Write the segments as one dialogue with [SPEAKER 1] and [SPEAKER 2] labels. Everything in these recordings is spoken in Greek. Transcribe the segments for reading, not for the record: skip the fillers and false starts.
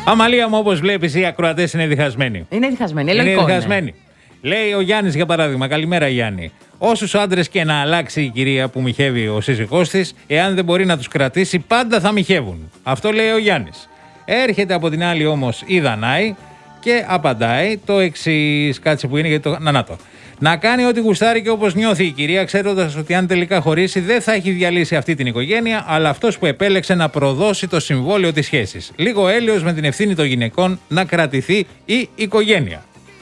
[SPEAKER 1] Αμαλία μου, όπως βλέπεις, οι ακροατές είναι διχασμένοι.
[SPEAKER 2] Είναι διχασμένοι,
[SPEAKER 1] Είναι διχασμένοι. Λέει ο Γιάννης, για παράδειγμα, καλημέρα Γιάννη. Όσους άντρες και να αλλάξει η κυρία που μοιχεύει ο σύζυγός της, εάν δεν μπορεί να τους κρατήσει, πάντα θα μοιχεύουν. Αυτό λέει ο Γιάννης. Έρχεται από την άλλη όμως η Δανάη και απαντάει το εξής. Κάτσε που είναι γιατί το. Να το. Να κάνει ό,τι γουστάρει και όπως νιώθει η κυρία, ξέροντας ότι αν τελικά χωρίσει δεν θα έχει διαλύσει αυτή την οικογένεια, αλλά αυτός που επέλεξε να προδώσει το συμβόλαιο της σχέσης. Λίγο έλεος με την ευθύνη των γυναικών να κρατηθεί η οικογένεια.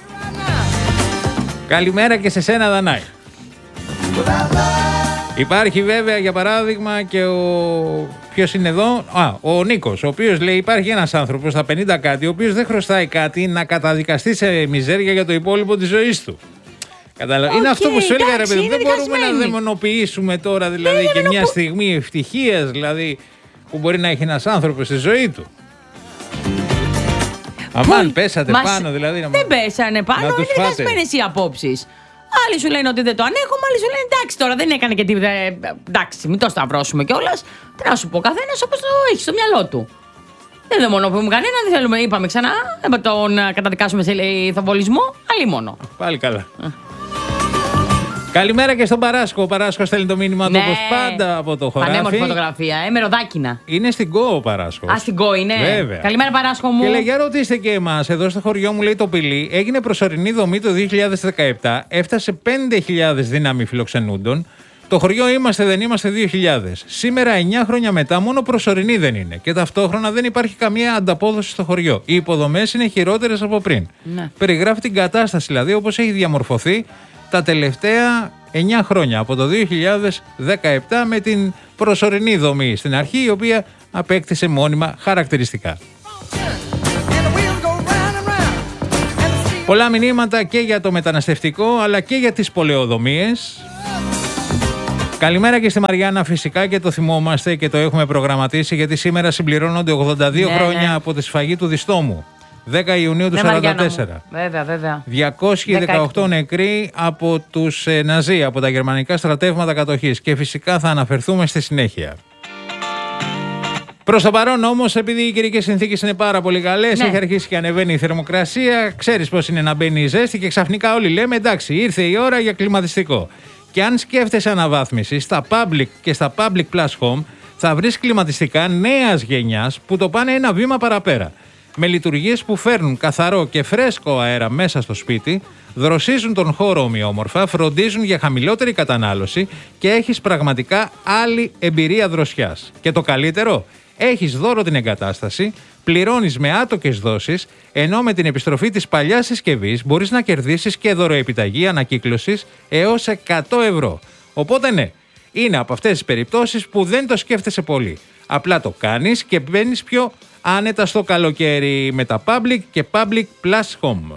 [SPEAKER 1] Καλημέρα και σε σένα, Δανάη. Υπάρχει βέβαια, για παράδειγμα, και ο. Ποιος είναι εδώ? Ο Νίκος, ο οποίος λέει: υπάρχει ένας άνθρωπος στα 50 κάτι, ο οποίος δεν χρωστάει κάτι να καταδικαστεί σε μιζέρια για το υπόλοιπο της ζωής του. Είναι αυτό που σου έλεγα, ρε παιδί. Δεν μπορούμε να δαιμονοποιήσουμε τώρα δηλαδή και μια στιγμή ευτυχίας δηλαδή, που μπορεί να έχει ένας άνθρωπος στη ζωή του. Αμάν, πέσατε πάνω δηλαδή.
[SPEAKER 2] Δεν πέσανε πάνω, είναι διχασμένες οι απόψεις. Άλλοι σου λένε ότι δεν το ανέχομαι, άλλοι σου λένε εντάξει τώρα δεν έκανε και τίποτα. Εντάξει, μην το σταυρώσουμε κιόλας. Τι να σου πω, καθένας όπως το έχει στο μυαλό του. Δεν δαιμονοποιούμε κανένα, δεν θέλουμε, είπαμε ξανά, να τον καταδικάσουμε σε ηθοβολισμό, αλλή μόνο.
[SPEAKER 1] Πάλι καλά. Καλημέρα και στον Παράσκο. Ο Παράσκο στέλνει το μήνυμα του όπως πάντα από το χωράφι.
[SPEAKER 2] Πανέμορφη φωτογραφία, με ροδάκινα.
[SPEAKER 1] Είναι στην ΚΟ ο Παράσκο.
[SPEAKER 2] Στην ΚΟ είναι.
[SPEAKER 1] Βέβαια.
[SPEAKER 2] Καλημέρα, Παράσκο μου.
[SPEAKER 1] Και λέει, για ρωτήστε και εμάς, εδώ στο χωριό μου, λέει το Πηλί, έγινε προσωρινή δομή το 2017, έφτασε 5.000 δύναμη φιλοξενούντων. Το χωριό είμαστε, δεν είμαστε 2.000. Σήμερα, 9 χρόνια μετά, μόνο προσωρινή δεν είναι. Και ταυτόχρονα δεν υπάρχει καμία ανταπόδοση στο χωριό. Οι υποδομές είναι χειρότερες από πριν. Ναι. Περιγράφει την κατάσταση δηλαδή όπως έχει διαμορφωθεί τα τελευταία 9 χρόνια, από το 2017, με την προσωρινή δομή στην αρχή, η οποία απέκτησε μόνιμα χαρακτηριστικά. Πολλά μηνύματα και για το μεταναστευτικό, αλλά και για τις πολεοδομίες. Καλημέρα και στη Μαριάννα, φυσικά, και το θυμόμαστε και το έχουμε προγραμματίσει, γιατί σήμερα συμπληρώνονται 82 χρόνια από τη σφαγή του Διστόμου. 10 Ιουνίου του 1944.
[SPEAKER 2] Βέβαια.
[SPEAKER 1] 218 νεκροί από τους Ναζί, από τα γερμανικά στρατεύματα κατοχής. Και φυσικά θα αναφερθούμε στη συνέχεια. Προς το παρόν όμως, επειδή οι καιρικές συνθήκες είναι πάρα πολύ καλές, έχει αρχίσει και ανεβαίνει η θερμοκρασία, ξέρεις πώς είναι να μπαίνει η ζέστη και ξαφνικά όλοι λέμε εντάξει, ήρθε η ώρα για κλιματιστικό. Και αν σκέφτεσαι αναβάθμιση, στα public και στα public plus home θα βρεις κλιματιστικά νέας γενιάς που το πάνε ένα βήμα παραπέρα. Με λειτουργίες που φέρνουν καθαρό και φρέσκο αέρα μέσα στο σπίτι, δροσίζουν τον χώρο ομοιόμορφα, φροντίζουν για χαμηλότερη κατανάλωση και έχεις πραγματικά άλλη εμπειρία δροσιάς. Και το καλύτερο, έχεις δώρο την εγκατάσταση, πληρώνεις με άτοκες δόσεις, ενώ με την επιστροφή της παλιάς συσκευής μπορείς να κερδίσεις και δωροεπιταγή ανακύκλωσης έως 100 ευρώ. Οπότε ναι, είναι από αυτές τις περιπτώσεις που δεν το σκέφτεσαι πολύ. Απλά το κάνεις και μπαίνεις πιο άνετα στο καλοκαίρι με τα Public και Public Plus Home.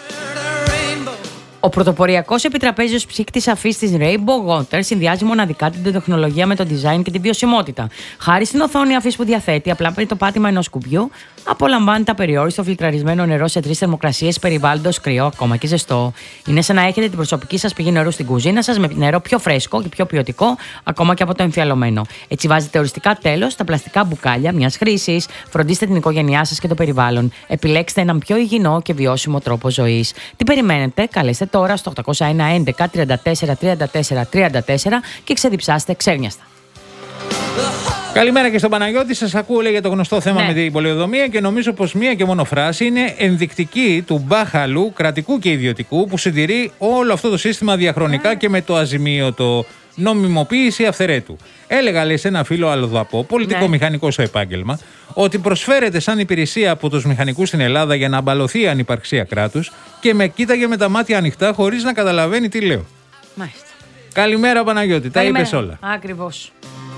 [SPEAKER 2] Ο πρωτοποριακός επιτραπέζιος ψύκτης αφής της Rainbow Water συνδυάζει μοναδικά την τεχνολογία με το design και την βιωσιμότητα. Χάρη στην οθόνη αφής που διαθέτει, απλά με το πάτημα ενός κουμπιού, απολαμβάνετε απεριόριστο φιλτραρισμένο νερό σε 3 θερμοκρασίες περιβάλλοντος, κρυό, ακόμα και ζεστό. Είναι σαν να έχετε την προσωπική σας πηγή νερού στην κουζίνα σας με νερό πιο φρέσκο και πιο ποιοτικό, ακόμα και από το εμφιαλωμένο. Έτσι βάζετε οριστικά τέλος στα πλαστικά μπουκάλια μιας χρήσης, φροντίστε την οικογένειά σας και το περιβάλλον. Επιλέξτε έναν πιο υγιεινό και βιώσιμο τρόπο ζωής. Τι περιμένετε, καλέστε τώρα στο 801 11 34 34 34 και ξεδιψάστε ξέρνιαστα.
[SPEAKER 1] Καλημέρα και στον Παναγιώτη. Σας ακούω, λέει, για το γνωστό θέμα με την πολεοδομία και νομίζω πως μία και μόνο φράση είναι ενδεικτική του μπάχαλου κρατικού και ιδιωτικού που συντηρεί όλο αυτό το σύστημα διαχρονικά και με το αζημίωτο νομιμοποίηση αυθαιρέτου. Έλεγα, λέει, σε ένα φίλο αλλοδαπό, πολιτικό μηχανικό στο επάγγελμα, ότι προσφέρεται σαν υπηρεσία από τους μηχανικούς στην Ελλάδα για να αμπαλωθεί η ανυπαρξία κράτους και με κοίταγε με τα μάτια ανοιχτά χωρίς να καταλαβαίνει τι λέω.
[SPEAKER 2] Μάλιστα.
[SPEAKER 1] Καλημέρα, Παναγιώτη. Τα είπες όλα.
[SPEAKER 2] Ακριβώς.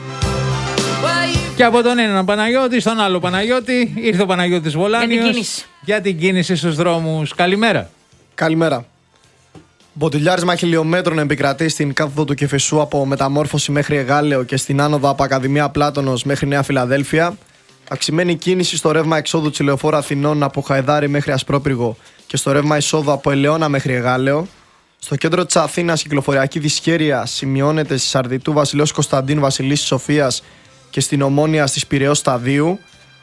[SPEAKER 1] Και από τον έναν Παναγιώτη στον άλλο Παναγιώτη ήρθε ο Παναγιώτης Βολάνιος για την κίνηση στους δρόμους. Καλημέρα.
[SPEAKER 3] Καλημέρα. Μποτιλιάρισμα χιλιόμετρων επικρατεί στην κάθοδο του Κηφισού από Μεταμόρφωση μέχρι Εγάλεο και στην άνοδο από Ακαδημία Πλάτωνος μέχρι Νέα Φιλαδέλφια. Αυξημένη κίνηση στο ρεύμα εξόδου της Λεωφόρου Αθηνών από Χαϊδάρη μέχρι Ασπρόπυργο και στο ρεύμα εισόδου από Ελαιώνα μέχρι Εγάλεο. Στο κέντρο της Αθήνας κυκλοφοριακή δυσχέρεια σημειώνεται στη Σαρδιτού Βασιλέως Κωνσταντίνου Βασιλίσσης Σοφίας και στην Ομόνια της Πειραιώς Σταδίου.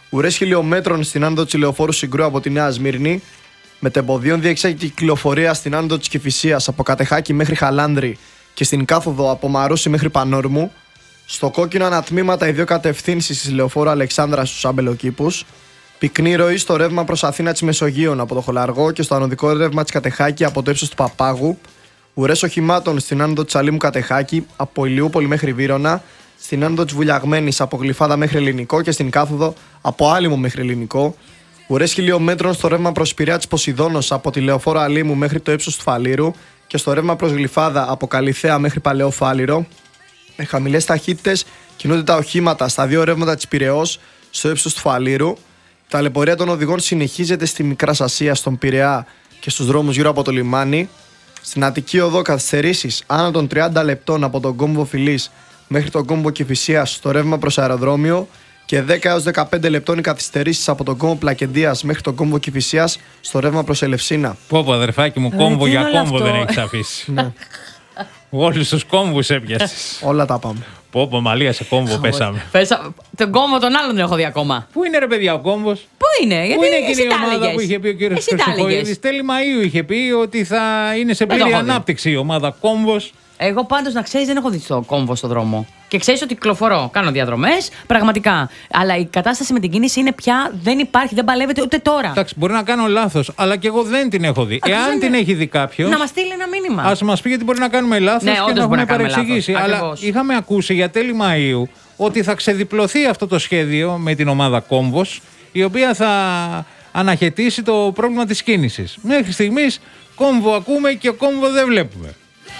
[SPEAKER 3] ουρές χιλιόμετρων στην άνοδο της Λεωφόρου Συγκρού από τη Νέα Σμύρνη. Μετεμποδίων διεξάγεται κυκλοφορία στην άνοδο της Κηφισίας από Κατεχάκη μέχρι Χαλάνδρη και στην κάθοδο από Μαρούσι μέχρι Πανόρμου. Στο κόκκινο ανατμήματα οι δύο κατευθύνσεις της Λεωφόρου Αλεξάνδρας στους Αμπελοκήπους. Πυκνή ροή στο ρεύμα προς Αθήνα της Μεσογείων από το Χολαργό και στο ανωδικό ρεύμα της Κατεχάκη από το ύψος του Παπάγου. Ουρές οχημάτων στην άνοδο της Αλήμου Κατεχάκη από Ηλιούπολη μέχρι Βύρωνα. Στην άνοδο της Βουλιαγμένης από Γλυφάδα μέχρι Ελληνικό και στην κάθοδο από Άλυμο μέχρι Ελληνικό. Ουρές χιλιόμετρων στο ρεύμα προς Πειραιά της Ποσειδώνος από τη Λεωφόρο Αλήμου μέχρι το ύψος του Φαλήρου και στο ρεύμα προς Γλυφάδα από Καλιθέα μέχρι Παλαιό Φάληρο. Με χαμηλές ταχύτητες κινούνται τα οχήματα στα δύο ρεύματα της Πειραιώς στο ύψος του Φαλήρου. Η ταλαιπωρία των οδηγών συνεχίζεται στη Μικράς Ασίας, στον Πειραιά και στους δρόμους γύρω από το λιμάνι. Στην Αττική Οδό καθυστερήσεις άνω των 30 λεπτών από τον κόμβο Φιλής μέχρι τον κόμβο Κηφισίας στο ρεύμα προς αεροδρόμιο και 10 έως 15 λεπτών οι καθυστερήσεις από τον κόμβο Πλακεντίας μέχρι τον κόμβο Κηφισίας στο ρεύμα προς Ελευσίνα.
[SPEAKER 1] Πω αδερφάκι μου, κόμβο για κόμβο δεν έχεις αφήσει.
[SPEAKER 3] Ναι.
[SPEAKER 1] Όλους τους κόμβους έπιασες.
[SPEAKER 3] Όλα τα πάμε.
[SPEAKER 1] Πω Μαλία, σε κόμβο πέσαμε.
[SPEAKER 2] Τον κόμβο τον άλλον δεν έχω δει ακόμα.
[SPEAKER 1] Πού είναι ρε παιδιά ο κόμβος?
[SPEAKER 2] Πού είναι, γιατί
[SPEAKER 1] Πού είναι
[SPEAKER 2] εσύ
[SPEAKER 1] εκείνη η
[SPEAKER 2] τα
[SPEAKER 1] ομάδα
[SPEAKER 2] έλεγες.
[SPEAKER 1] που είχε πει ο κύριος
[SPEAKER 2] Εσύ τα
[SPEAKER 1] Χριστοφορίδης?
[SPEAKER 2] έλεγες.
[SPEAKER 1] Τέλη Μαΐου είχε πει ότι θα είναι σε πλήρη
[SPEAKER 2] το έχω δει.
[SPEAKER 1] ανάπτυξη η ομάδα κόμβος.
[SPEAKER 2] Εγώ πάντως να ξέρεις δεν έχω δει το κόμβο στο δρόμο. Και ξέρεις ότι κυκλοφορώ, κάνω διαδρομές, πραγματικά. Αλλά η κατάσταση με την κίνηση είναι πια δεν υπάρχει, δεν παλεύεται ούτε τώρα.
[SPEAKER 1] Εντάξει, μπορεί να κάνω λάθος, αλλά και εγώ δεν την έχω δει. Εάν την έχει δει κάποιος,
[SPEAKER 2] Να μας στείλει ένα μήνυμα.
[SPEAKER 1] ας μας πει γιατί μπορεί να κάνουμε λάθος
[SPEAKER 2] Ναι,
[SPEAKER 1] και
[SPEAKER 2] όντως
[SPEAKER 1] να
[SPEAKER 2] μπορεί
[SPEAKER 1] έχουμε
[SPEAKER 2] να κάνουμε
[SPEAKER 1] παρεξηγήσει.
[SPEAKER 2] λάθος.
[SPEAKER 1] Αλλά
[SPEAKER 2] Ακριβώς.
[SPEAKER 1] είχαμε ακούσει για τέλη Μαΐου ότι θα ξεδιπλωθεί αυτό το σχέδιο με την ομάδα κόμβος, η οποία θα αναχαιτήσει το πρόβλημα της κίνησης. Μέχρι στιγμής κόμβο ακούμε και κόμβο δεν βλέπουμε.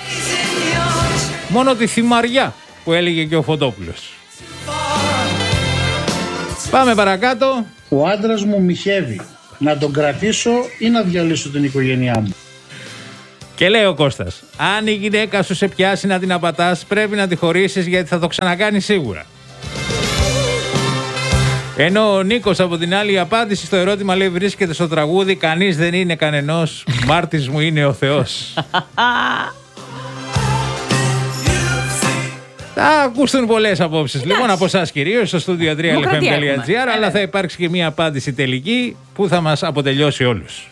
[SPEAKER 1] Μόνο τη θυμαριά που έλεγε και ο Φωτόπουλος. Πάμε παρακάτω.
[SPEAKER 4] Ο άντρας μου μοιχεύει. Να τον κρατήσω ή να διαλύσω την οικογένειά μου?
[SPEAKER 1] Και λέει ο Κώστας, αν η γυναίκα σου σε πιάσει να την απατάς, πρέπει να τη χωρίσεις γιατί θα το ξανακάνει σίγουρα. Ενώ ο Νίκος από την άλλη απάντηση στο ερώτημα λέει βρίσκεται στο τραγούδι «Κανείς δεν είναι κανενός, μάρτης μου είναι ο Θεός». Θα ακούσουν πολλές απόψεις λοιπόν από εσάς κυρίως στο studio 3lfm.gr, αλλά θα υπάρξει και μία απάντηση τελική που θα μας αποτελειώσει όλους.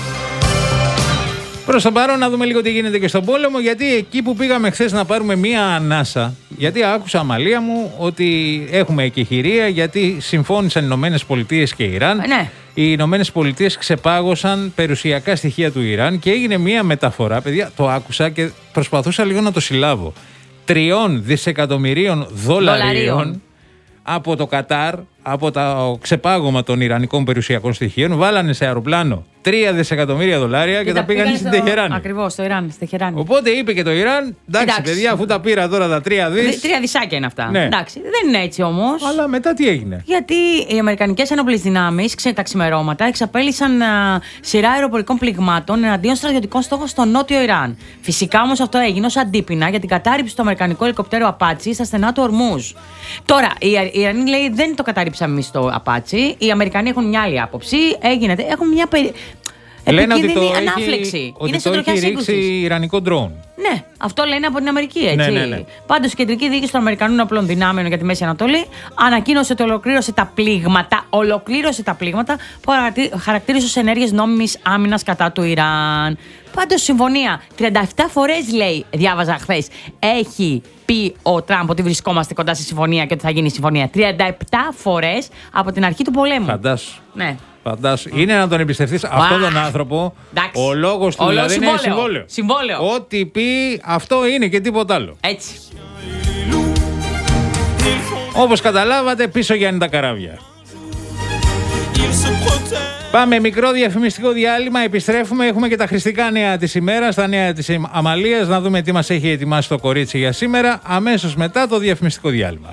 [SPEAKER 1] Προς το παρόν να δούμε λίγο τι γίνεται και στον πόλεμο, γιατί εκεί που πήγαμε χθες να πάρουμε μία ανάσα, γιατί άκουσα Αμαλία μου ότι έχουμε εκεχηρία γιατί συμφώνησαν οι Ηνωμένες Πολιτείες και Ιράν.
[SPEAKER 2] Ναι.
[SPEAKER 1] Οι Ηνωμένες Πολιτείες ξεπάγωσαν περιουσιακά στοιχεία του Ιράν και έγινε μία μεταφορά, παιδιά, το άκουσα και προσπαθούσα λίγο να το συλλάβω, 3 δισεκατομμυρίων δολαρίων από το Κατάρ, από το ξεπάγωμα των Ιρανικών περιουσιακών στοιχείων, βάλανε σε αεροπλάνο 3 δισεκατομμύρια δολάρια και τα πήγαν στην Τεχεράνη.
[SPEAKER 2] Ακριβώς, στο Ιράν, στη Τεχεράνη.
[SPEAKER 1] Οπότε είπε και το Ιράν, εντάξει παιδιά, αφού τα πήρα τώρα τα 3 δις.
[SPEAKER 2] 3 δισάκια είναι αυτά.
[SPEAKER 1] Ναι.
[SPEAKER 2] Εντάξει, δεν είναι έτσι όμως.
[SPEAKER 1] Αλλά μετά τι έγινε?
[SPEAKER 2] Γιατί οι Αμερικανικές ενόπλες δυνάμεις τα ξημερώματα εξαπέλυσαν σειρά αεροπορικών πληγμάτων εναντίον στρατιωτικών στόχων στο νότιο Ιράν. Φυσικά όμως αυτό έγινε ως αντίπεινα για την κατάρριψη του αμερικανικού ελικοπτέρου Απάτσι στα στενά του Ορμούζ. Τώρα, οι Ιρανοί λέει δεν το καταρρίψαμε εμείς το Απάτσι. Οι Αμερικανοί έχουν μια άλλη άποψη. Έχουν μια
[SPEAKER 1] λένε ότι το
[SPEAKER 2] ανάφλεξη.
[SPEAKER 1] Ότι
[SPEAKER 2] είναι σε
[SPEAKER 1] το
[SPEAKER 2] τροχιά
[SPEAKER 1] έχει ρίξει
[SPEAKER 2] σύγκρουσης.
[SPEAKER 1] Ιρανικό ντρόουν.
[SPEAKER 2] Ναι, αυτό λένε από την Αμερική, έτσι.
[SPEAKER 1] Ναι.
[SPEAKER 2] Πάντως η Κεντρική Διοίκηση των Αμερικανών Απλών Δυνάμεων για τη Μέση Ανατολή ανακοίνωσε ότι ολοκλήρωσε τα πλήγματα που χαρακτήρισε ως ενέργειες νόμιμης άμυνας κατά του Ιράν. Πάντως συμφωνία 37 φορές λέει, διάβαζα χθες, έχει πει ο Τραμπ ότι βρισκόμαστε κοντά στη συμφωνία και ότι θα γίνει συμφωνία. 37 φορές από την αρχή του πολέμου.
[SPEAKER 1] Φαντάσου.
[SPEAKER 2] Ναι.
[SPEAKER 1] Φαντάσου. Είναι να τον εμπιστευτείς αυτόν τον άνθρωπο.
[SPEAKER 2] Εντάξει.
[SPEAKER 1] Ο λόγος του δηλαδή είναι
[SPEAKER 2] συμβόλαιο.
[SPEAKER 1] Ό,τι πει αυτό είναι και τίποτα άλλο.
[SPEAKER 2] Έτσι.
[SPEAKER 1] Όπως καταλάβατε, πίσω Γιάννη τα καράβια. Πάμε μικρό διαφημιστικό διάλειμμα, επιστρέφουμε, έχουμε και τα χρηστικά νέα της ημέρας, τα νέα της Αμαλίας, να δούμε τι μας έχει ετοιμάσει το κορίτσι για σήμερα, αμέσως μετά το διαφημιστικό διάλειμμα.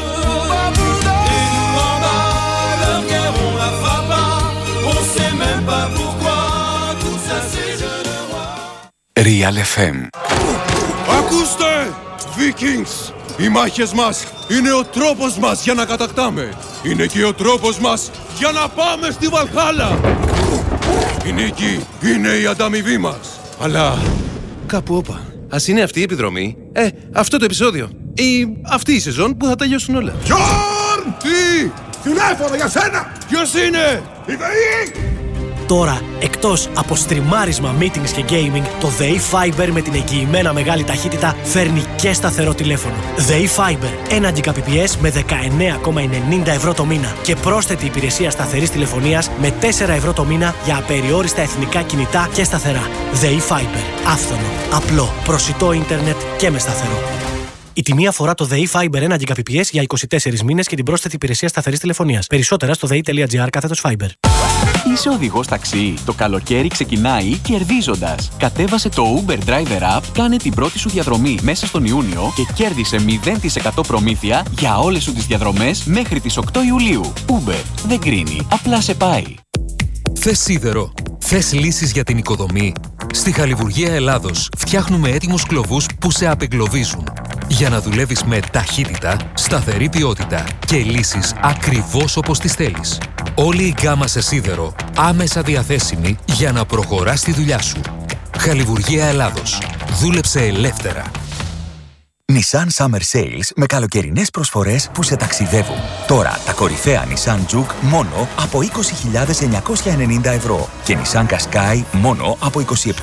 [SPEAKER 5] Real FM.
[SPEAKER 6] Ακούστε, Vikings! Οι μάχες μας είναι ο τρόπος μας για να κατακτάμε. Είναι και ο τρόπος μας για να πάμε στη Βαλχάλα. Η νίκη είναι η ανταμοιβή μας. Αλλά κάπου όπα.
[SPEAKER 7] Ας είναι αυτή η επιδρομή, αυτό το επεισόδιο ή αυτή η σεζόν που θα τελειώσουν όλα.
[SPEAKER 6] Γιόρν! Τι! Τηλέφωνο για σένα! Ποιος είναι? Η ΔΕΗ!
[SPEAKER 7] Τώρα, εκτός από στριμάρισμα, meetings και gaming, το ΔΕΗ Fiber με την εγγυημένα μεγάλη ταχύτητα φέρνει και σταθερό τηλέφωνο. ΔΕΗ Fiber, 1 Gbps με 19,90 ευρώ το μήνα και πρόσθετη υπηρεσία σταθερής τηλεφωνίας με 4 ευρώ το μήνα για απεριόριστα εθνικά κινητά και σταθερά. ΔΕΗ Fiber, άφθονο, απλό, προσιτό ίντερνετ και με σταθερό. Η τιμή αφορά το ΔΕΗ Fiber 1 Gbps για 24 μήνες και την πρόσθετη υπηρεσία σταθερής τηλεφωνίας. Περισσότερα στο dei.gr/Fiber.
[SPEAKER 8] Είσαι οδηγός ταξί. Το καλοκαίρι ξεκινάει κερδίζοντας. Κατέβασε το Uber Driver App, κάνε την πρώτη σου διαδρομή μέσα στον Ιούνιο και κέρδισε 0% προμήθεια για όλες σου τις διαδρομές μέχρι τις 8 Ιουλίου. Uber δεν κρίνει, απλά σε πάει.
[SPEAKER 9] Θες σίδερο? Θες λύσεις για την οικοδομή? Στη Χαλιβουργία Ελλάδος φτιάχνουμε έτοιμους κλωβούς που σε απεγκλωβίζουν. Για να δουλεύεις με ταχύτητα, σταθερή ποιότητα και λύσεις ακριβώς όπως τις θέλεις. Όλη η γκάμα σε σίδερο άμεσα διαθέσιμη για να προχωράς τη δουλειά σου. Χαλιβουργία Ελλάδος. Δούλεψε ελεύθερα.
[SPEAKER 10] Nissan Summer Sales με καλοκαιρινές προσφορές που σε ταξιδεύουν. Τώρα τα κορυφαία Nissan Juke μόνο από 20.990 ευρώ και Nissan Qashqai μόνο από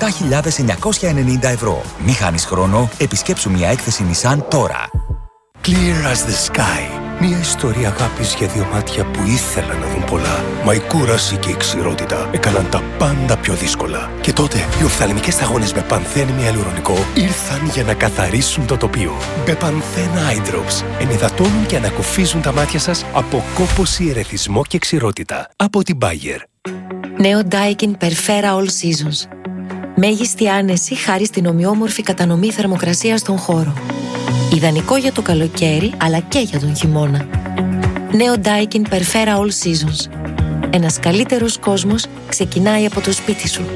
[SPEAKER 10] 27.990 ευρώ. Μη χάνεις χρόνο, επισκέψου μια έκθεση Nissan τώρα.
[SPEAKER 11] Clear as the sky. Μια ιστορία αγάπης για δύο μάτια που ήθελαν να δουν πολλά. Μα η κούραση και η ξηρότητα έκαναν τα πάντα πιο δύσκολα. Και τότε οι οφθαλμικές σταγόνες με πανθένη ιαλουρονικό ήρθαν για να καθαρίσουν το τοπίο. Μπεπανθέν Eye Drops ενυδατώνουν και ανακουφίζουν τα μάτια σας από κόπωση, ερεθισμό και ξηρότητα. Από την Bayer.
[SPEAKER 12] Νέο Daikin Perfera All Seasons. Μέγιστη άνεση χάρη στην ομοιόμορφη κατανομή θερμοκρασίας στον χώρο. Ιδανικό για το καλοκαίρι, αλλά και για τον χειμώνα. Νέο Daikin Perfera All Seasons. Ένας καλύτερος κόσμος ξεκινάει από το σπίτι σου.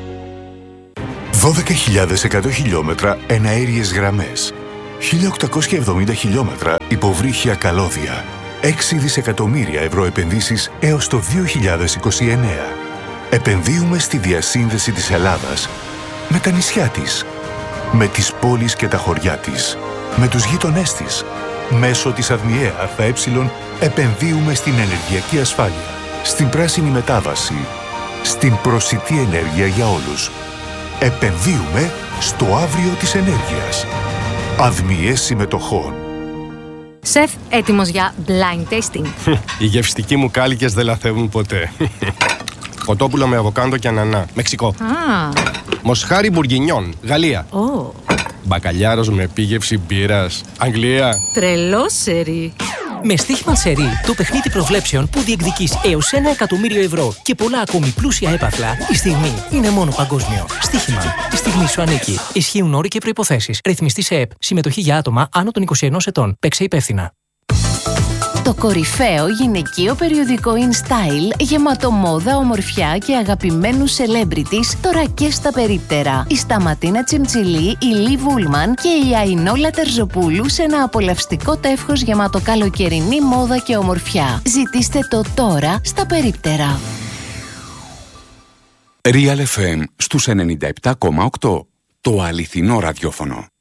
[SPEAKER 13] 12.100 χιλιόμετρα εναέριες γραμμές. 1.870 χιλιόμετρα υποβρύχια καλώδια. 6 δισεκατομμύρια ευρώ επενδύσεις έως το 2029. Επενδύουμε στη διασύνδεση της Ελλάδας με τα νησιά της, με τις πόλεις και τα χωριά της, με τους γείτονές της. Μέσω της ΑΔΜΙΕ ΑΕ επενδύουμε στην ενεργειακή ασφάλεια, στην πράσινη μετάβαση, στην προσιτή ενέργεια για όλους. Επενδύουμε στο αύριο της ενέργειας. ΑΔΜΙΕ συμμετοχών.
[SPEAKER 14] Σεφ, έτοιμος για blind tasting.
[SPEAKER 15] Οι γευστικοί μου κάλικες δεν λαθεύουν ποτέ. Κοτόπουλο με αβοκάντο και ανανά, Μεξικό. Μοσχάρι μπουργκινιόν, Γαλλία. Μπακαλιάρος με επίγευση μπύρας, Αγγλία.
[SPEAKER 14] Τρελό σερί.
[SPEAKER 7] Με στοίχημα σερί, το παιχνίδι προβλέψεων που διεκδικείς έως 1 εκατομμύριο ευρώ και πολλά ακόμη πλούσια έπαθλα, η στιγμή είναι μόνο παγκόσμιο. Στοίχημα. Η στιγμή σου ανήκει. Ισχύουν όροι και προϋποθέσεις. Ρυθμιστή σε ΕΠ. Συμμετοχή για άτομα άνω των 21 ετών. Παίξε υπεύθυνα.
[SPEAKER 16] Το κορυφαίο γυναικείο περιοδικό InStyle, γεμάτο μόδα, ομορφιά και αγαπημένους celebrities, τώρα και στα περίπτερα. Η Σταματίνα Τσιμτσιλή, η Λι Βούλμαν και η Αϊνόλα Τερζοπούλου σε ένα απολαυστικό τεύχος γεμάτο καλοκαιρινή μόδα και ομορφιά. Ζητήστε το τώρα στα περίπτερα.
[SPEAKER 5] Real FM στους 97,8. Το αληθινό ραδιόφωνο.